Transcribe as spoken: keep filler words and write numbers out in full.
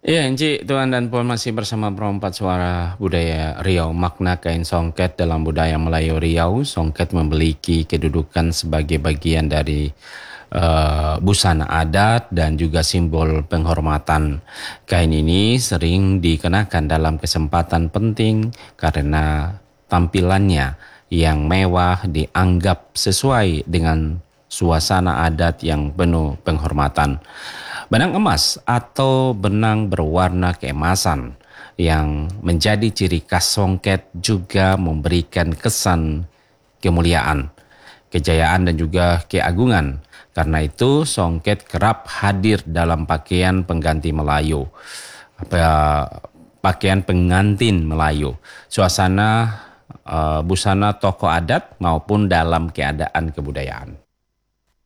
Iya, Enci, Tuan dan Puan masih bersama Perempat Suara Budaya Riau. Makna kain songket dalam budaya Melayu Riau, songket memiliki kedudukan sebagai bagian dari eh, busana adat dan juga simbol penghormatan. Kain ini sering dikenakan dalam kesempatan penting karena tampilannya yang mewah dianggap sesuai dengan suasana adat yang penuh penghormatan. Benang emas atau benang berwarna keemasan yang menjadi ciri khas songket juga memberikan kesan kemuliaan, kejayaan dan juga keagungan. Karena itu songket kerap hadir dalam pakaian pengganti Melayu, apa, pakaian pengantin Melayu, suasana uh, busana tokoh adat maupun dalam keadaan kebudayaan.